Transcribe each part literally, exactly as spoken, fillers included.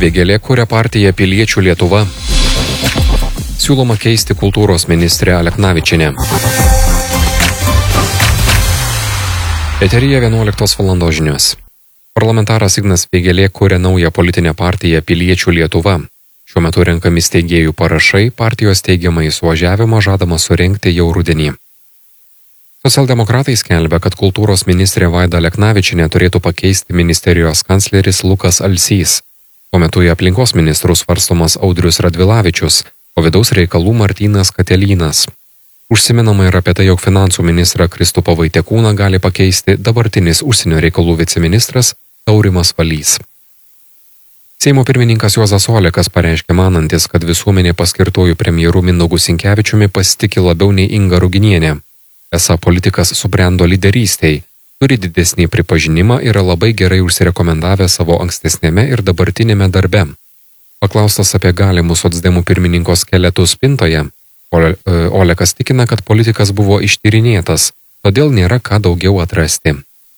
Vėgėlė kuria partiją Piliečių Lietuva. Siūloma keisti kultūros ministrę Aleknavičienę. Eteryje vienuoliktos valandos žinios. Parlamentaras Ignas Vėgėlė kuria naują politinę partiją Piliečių Lietuva. Šiuo metu renkami steigėjų parašai, partijos teigiamai suvažiavimą žadama surengti jau rudenį. Socialdemokratai skelbia, kad kultūros ministrė Vaida Aleknavičienė turėtų pakeisti ministerijos kancleris Lukas Alsys. Tuo metu į aplinkos ministrus svarstomas Audrius Radvilavičius, o vidaus reikalų Martynas Katelynas. Užsimenama ir apie tai, jog finansų ministrą Kristupą Vaitekūną gali pakeisti dabartinis užsienio reikalų viceministras Taurimas Valys. Seimo pirmininkas Juozas Olekas pareiškė manantis, kad visuomenė paskirtojų premjerų Mindaugu Sinkevičiumi pasitikė labiau nei Inga Ruginienė. Esą politikas subrendo lyderystei, turi didesnį pripažinimą ir yra labai gerai užsirekomendavę savo ankstesnėme ir dabartinėme darbe. Paklaustas apie galimus socdemų pirmininko skeletus spintoje, Olekas tikina, kad politikas buvo ištyrinėtas, todėl nėra ką daugiau atrasti.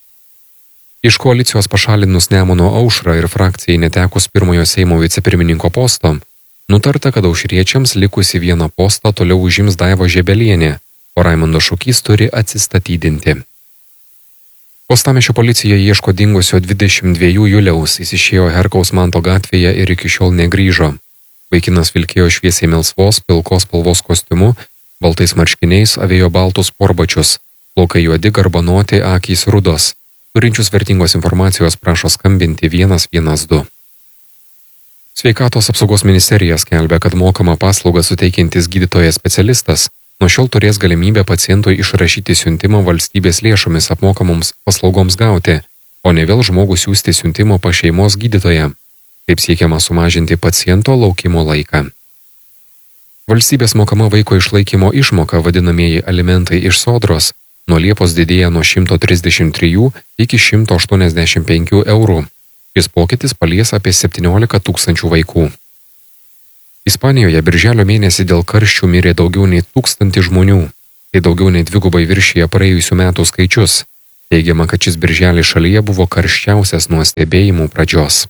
Iš koalicijos pašalinus Nemuno aušrą ir frakcijai netekus pirmojo Seimo vicepirmininko posto, nutarta, kad aušriečiams likusi vieną postą toliau užims Daiva Žebelienė, o Raimondas Šukys turi atsistatydinti. Uostamiesčio policija ieško dingusio dvidešimt dviejų Juliaus, jis išėjo Herkaus Manto gatvėje ir iki šiol negrįžo. Vaikinas vilkėjo šviesiai melsvos, pilkos spalvos kostiumu, baltais marškiniais, avėjo baltus sporbačius, plaukai juodi, garbanoti, akys rudos. Turinčius vertingos informacijos prašo skambinti vienas vienas du. Sveikatos apsaugos ministerija skelbia, kad mokamą paslaugą suteikiantis gydytojas specialistas nuo šiol turės galimybę pacientui išrašyti siuntimą valstybės lėšomis apmokamoms paslaugoms gauti, o ne vėl žmogų siųsti siuntimo pas šeimos gydytoją. Taip siekiama sumažinti paciento laukimo laiką. Valstybės mokama vaiko išlaikymo išmoka, vadinamieji alimentai iš sodros, nuo Liepos didėja nuo šimto trisdešimt trijų iki šimto aštuoniasdešimt penkių eurų. Šis pokytis palies apie septyniolika tūkstančių vaikų. Ispanijoje birželio mėnesį dėl karščių mirė daugiau nei tūkstantį žmonių. Tai daugiau nei dvigubai viršija praėjusių metų skaičius. Teigiama, kad šis birželis šalyje buvo karščiausias nuo stebėjimų pradžios.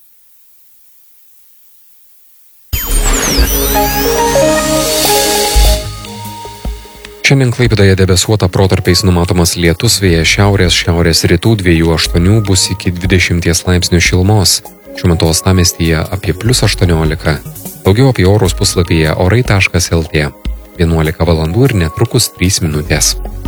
Šiandien Klaipėdoje debesuota, protarpiais numatomas lietus, vėjas šiaurės, šiaurės rytų dviejų aštuonių bus iki dvidešimties laipsnių šilumos. Šiuo metu uostamiestyje apie plius aštuoniolika. Daugiau apie orus puslapyje orai taškas lt. vienuolika valandų ir netrukus trys minutės.